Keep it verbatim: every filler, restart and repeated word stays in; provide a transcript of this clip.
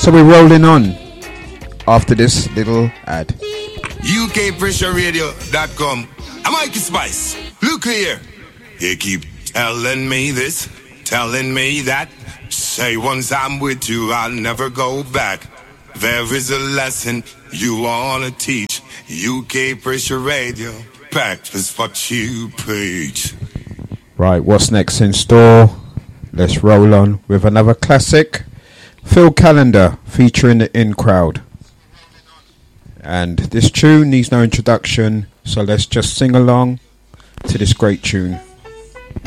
So we're rolling on after this little ad. U K Pressure Radio dot com. I'm Mikey Spice. Look here. You keep telling me this, telling me that. Say once I'm with you, I'll never go back. There is a lesson you wanna teach. U K Pressure Radio. Practice what you preach. Right, what's next in store? Let's roll on with another classic. Phil Calendar featuring the In Crowd. And this tune needs no introduction, so let's just sing along to this great tune.